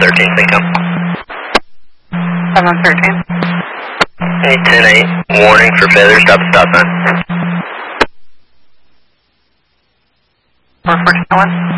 713, think up. 713. Hey, 10-8, warning for failure, stop the stop sign. 441.